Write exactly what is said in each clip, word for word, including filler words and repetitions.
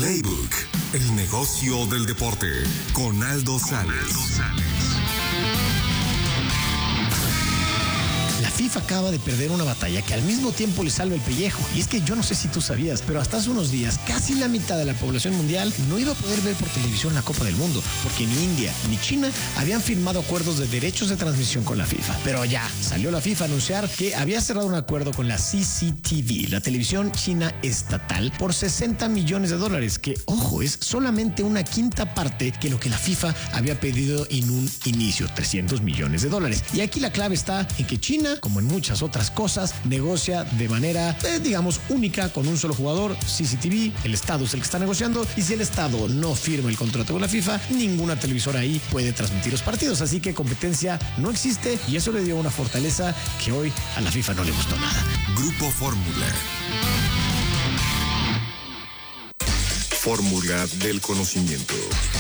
Playbook, el negocio del deporte, con Aldo Sales. La FIFA acaba de perder una batalla que al mismo tiempo le salva el pellejo. Y es que yo no sé si tú sabías, pero hasta hace unos días casi la mitad de la población mundial no iba a poder ver por televisión la Copa del Mundo, porque ni India ni China habían firmado acuerdos de derechos de transmisión con la FIFA. Pero ya salió la FIFA a anunciar que había cerrado un acuerdo con la C C T V, la televisión china estatal, por sesenta millones de dólares, que, ojo, es solamente una quinta parte que lo que la FIFA había pedido en un inicio, trescientos millones de dólares. Y aquí la clave está en que China, como en muchas otras cosas, negocia de manera, eh, digamos, única con un solo jugador, C C T V. El Estado es el que está negociando, y si el Estado no firma el contrato con la FIFA, ninguna televisora ahí puede transmitir los partidos. Así que competencia no existe, y eso le dio una fortaleza que hoy a la FIFA no le gustó nada. Grupo Fórmula. Fórmula del conocimiento.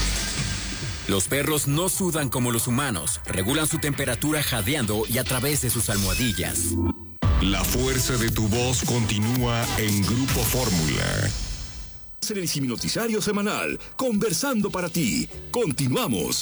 Los perros no sudan como los humanos, regulan su temperatura jadeando y a través de sus almohadillas. La fuerza de tu voz continúa en Grupo Fórmula. En el Simi Noticiario Semanal, conversando para ti. Continuamos.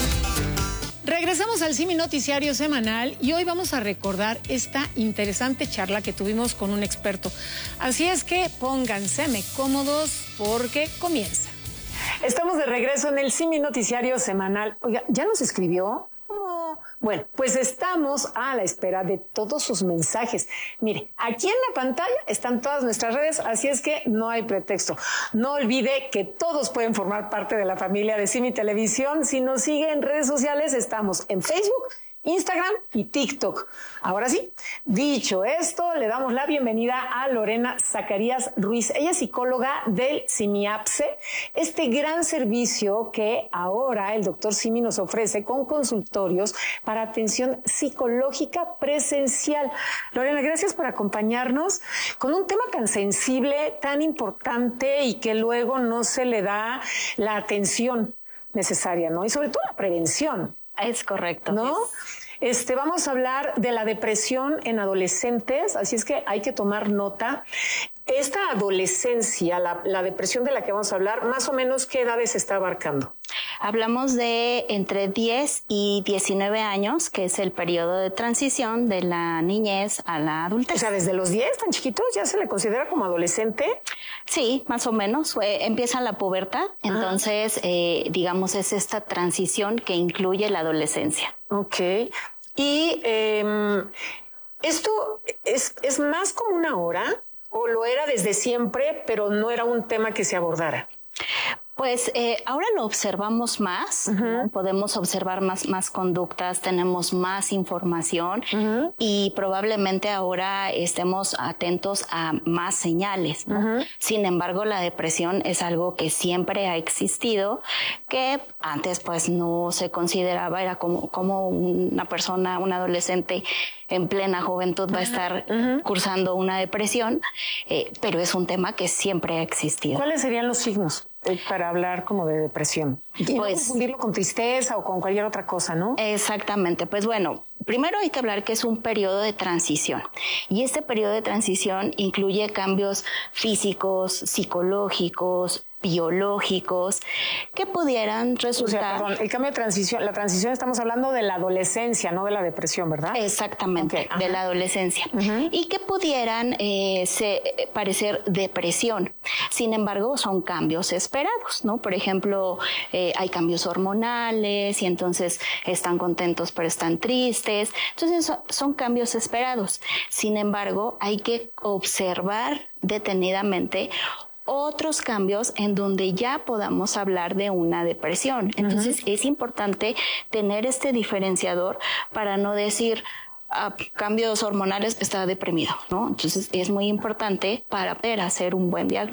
Regresamos al Simi Noticiario Semanal y hoy vamos a recordar esta interesante charla que tuvimos con un experto. Así es que pónganse cómodos porque comienza. Estamos de regreso en el Simi Noticiario Semanal. Oiga, ¿ya nos escribió? Oh, bueno, pues estamos a la espera de todos sus mensajes. Mire, aquí en la pantalla están todas nuestras redes, así es que no hay pretexto. No olvide que todos pueden formar parte de la familia de Simi Televisión. Si nos sigue en redes sociales, estamos en Facebook, Instagram y TikTok. Ahora sí, dicho esto, le damos la bienvenida a Lorena Zacarías Ruiz. Ella es psicóloga del SimiAPSE, este gran servicio que ahora el doctor Simi nos ofrece con consultorios para atención psicológica presencial. Lorena, gracias por acompañarnos con un tema tan sensible, tan importante y que luego no se le da la atención necesaria, ¿no? Y sobre todo la prevención. Es correcto. ¿No? Es. Este, vamos a hablar de la depresión en adolescentes, así es que hay que tomar nota. Esta adolescencia, la, la depresión de la que vamos a hablar, más o menos, ¿qué edades está abarcando? Hablamos de entre diez y diecinueve años, que es el periodo de transición de la niñez a la adultez. O sea, desde los diez, tan chiquitos, ¿ya se le considera como adolescente? Sí, más o menos. Eh, empieza la pubertad, entonces, eh, digamos, es esta transición que incluye la adolescencia. Ok. Y eh, esto es, es más como una hora, o lo era desde siempre, pero no era un tema que se abordara. Pues eh, ahora lo observamos más, uh-huh. ¿no? Podemos observar más, más conductas, tenemos más información uh-huh. y probablemente ahora estemos atentos a más señales, ¿no? Uh-huh. Sin embargo, la depresión es algo que siempre ha existido, que antes pues no se consideraba, era como, como una persona, un adolescente en plena juventud va a estar uh-huh. cursando una depresión, eh, pero es un tema que siempre ha existido. ¿Cuáles serían los signos para hablar como de depresión? Y pues, no confundirlo con tristeza o con cualquier otra cosa, ¿no? Exactamente. Pues bueno, primero hay que hablar que es un periodo de transición. Y este periodo de transición incluye cambios físicos, psicológicos, biológicos que pudieran resultar... O sea, perdón, el cambio de transición, la transición estamos hablando de la adolescencia, no de la depresión, ¿verdad? Exactamente, okay. de la adolescencia. Uh-huh. Y que pudieran eh, se, parecer depresión. Sin embargo, son cambios esperados, ¿no? Por ejemplo, eh, hay cambios hormonales y entonces están contentos pero están tristes. Entonces son, son cambios esperados. Sin embargo, hay que observar detenidamente otros cambios en donde ya podamos hablar de una depresión. Entonces, uh-huh. es importante tener este diferenciador para no decir a cambios hormonales está deprimido, ¿no? Entonces, es muy importante para poder hacer un buen diagnóstico.